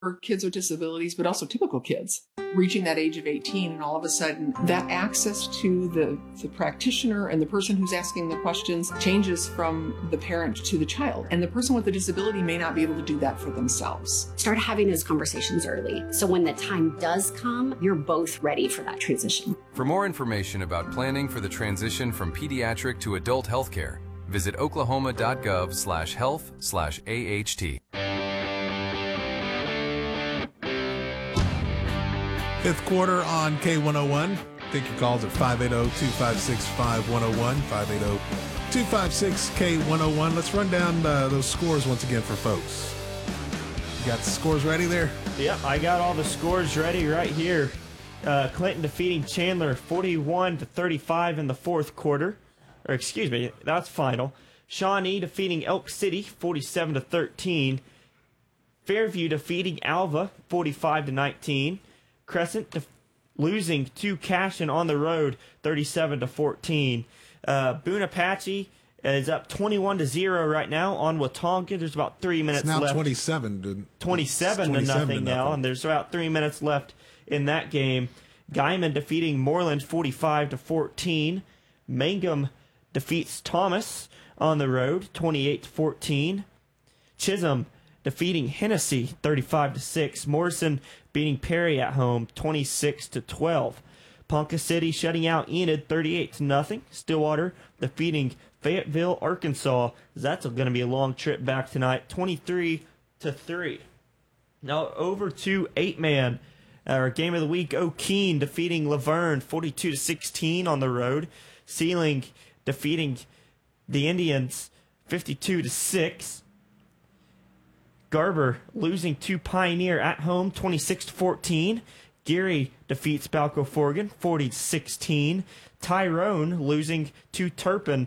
for kids with disabilities, but also typical kids reaching that age of 18, and all of a sudden that access to the practitioner and the person who's asking the questions changes from the parent to the child. And the person with the disability may not be able to do that for themselves. Start having those conversations early, so when the time does come, you're both ready for that transition. For more information about planning for the transition from pediatric to adult healthcare, visit oklahoma.gov/health/AHT. Fifth quarter on K101. Take your calls at 580-256-5101, 580-256-K101. Let's run down those scores once again for folks. You got the scores ready there? Yep, I got all the scores ready right here. Clinton defeating Chandler 41-35 in the fourth quarter. Or excuse me, that's final. Shawnee defeating Elk City 47-13. Fairview defeating Alva 45-19. Crescent losing to Cashion on the road 37-14. Boone Apache is up 21-0 right now on Watonka. There's about 3 minutes left. It's now 27 to nothing now, and there's about 3 minutes left in that game. Guyman defeating Moreland 45-14. Mangum defeats Thomas on the road 28-14. Chisholm defeating Hennessy 35-6. Morrison beating Perry at home 26-12. Ponca City shutting out Enid 38-0. Stillwater defeating Fayetteville, Arkansas. That's going to be a long trip back tonight, 23-3. Now over to 8-man. Our game of the week, O'Keene defeating Laverne 42-16 on the road. Sealing defeating the Indians 52-6. Garber losing to Pioneer at home 26-14. Geary defeats Balco Forgan 40-16. Tyrone losing to Turpin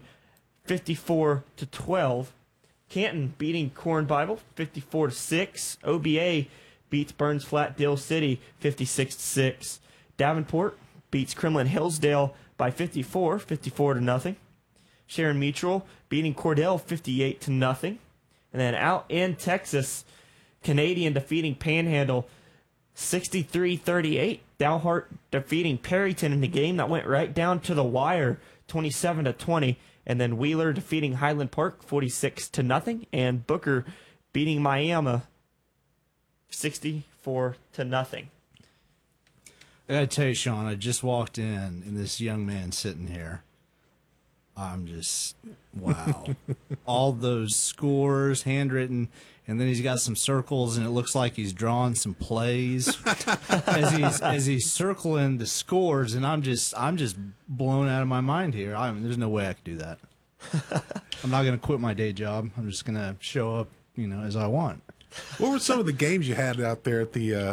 54-12. Canton beating Corn Bible 54-6. OBA beats Burns Flat Dill City 56-6. Davenport beats Kremlin Hillsdale by 54-0. Sharon Mutual beating Cordell 58-0. And then out in Texas, Canadian defeating Panhandle 63-38. Dalhart defeating Perryton in the game that went right down to the wire 27-20. And then Wheeler defeating Highland Park 46-0. And Booker beating Miami 64-0. I gotta tell you, Sean, I just walked in, and this young man sitting here, I'm just, wow. All those scores, handwritten, and then he's got some circles, and it looks like he's drawing some plays as he's circling the scores, and I'm just blown out of my mind here. There's no way I could do that. I'm not going to quit my day job. I'm just going to show up, as I want. What were some of the games you had out there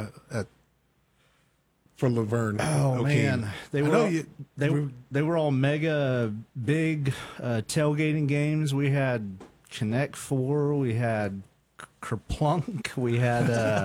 for Laverne? Oh, man. They were all mega big tailgating games. We had Connect Four. We had Kerplunk. We had,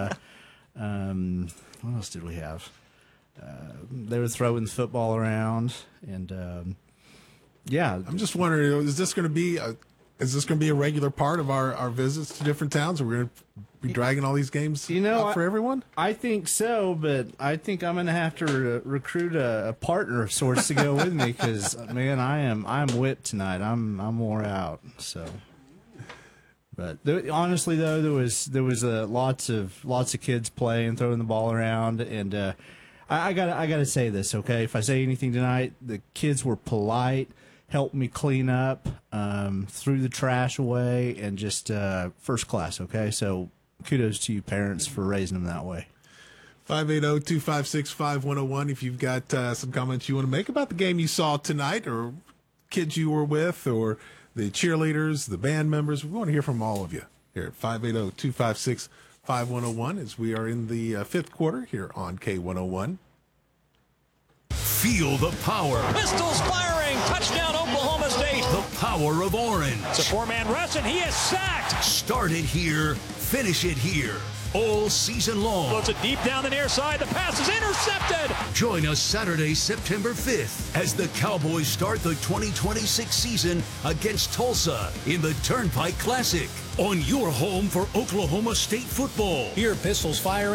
what else did we have? They were throwing the football around. And, yeah. I'm just wondering, is this going to be a regular part of our visits to different towns? Are we going to be dragging all these games out for everyone? I think so, but I think I'm going to have to recruit a partner of sorts to go with me because, man, I'm whipped tonight. I'm wore out. So, but honestly, though, there was lots of kids playing, throwing the ball around, and I gotta say this, okay? If I say anything tonight, the kids were polite. Helped me clean up, threw the trash away, and just first class, okay? So kudos to you parents for raising them that way. 580-256-5101 if you've got some comments you want to make about the game you saw tonight or kids you were with or the cheerleaders, the band members. We want to hear from all of you here at 580-256-5101 as we are in the fifth quarter here on K101. Feel the power. Pistols firing. Touchdown, Oklahoma State. The power of orange. It's a four-man rush, and he is sacked. Start it here. Finish it here. all season long. Floats it deep down the near side. The pass is intercepted. Join us Saturday, September 5th, as the Cowboys start the 2026 season against Tulsa in the Turnpike Classic on your home for Oklahoma State football. Here, pistols fire.